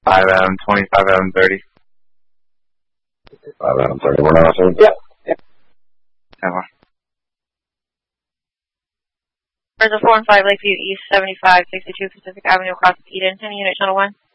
5M, 25M, 30. 5M, 30. We're not saying? Yep. There's a 4 and 5 Lakeview East, 7562 Pacific Avenue across Eden. Any unit channel 1?